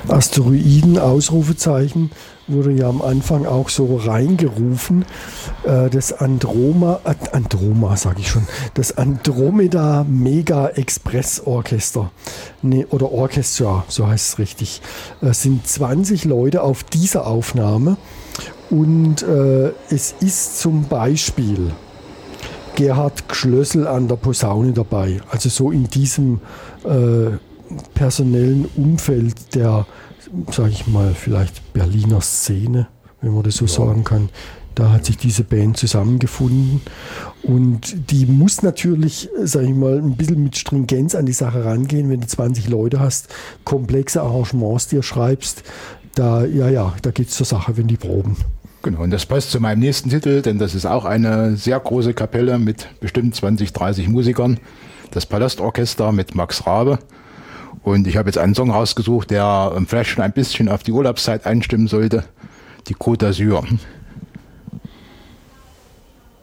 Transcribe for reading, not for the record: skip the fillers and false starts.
Asteroiden, Ausrufezeichen, wurde ja am Anfang auch so reingerufen. Das das Andromeda Mega Express Orchester. Nee, oder Orchestra, so heißt es richtig. Es sind 20 Leute auf dieser Aufnahme. Und es ist zum Beispiel Gerhard Gschlössl an der Posaune dabei. Also so in diesem personellen Umfeld der, sage ich mal, vielleicht Berliner Szene, wenn man das so sagen kann. Da hat sich diese Band zusammengefunden und die muss natürlich, sage ich mal, ein bisschen mit Stringenz an die Sache rangehen, wenn du 20 Leute hast, komplexe Arrangements dir schreibst, da geht es zur Sache, wenn die proben. Genau, und das passt zu meinem nächsten Titel, denn das ist auch eine sehr große Kapelle mit bestimmt 20, 30 Musikern, das Palastorchester mit Max Rabe. Und ich habe jetzt einen Song rausgesucht, der vielleicht schon ein bisschen auf die Urlaubszeit einstimmen sollte, die Côte d'Azur.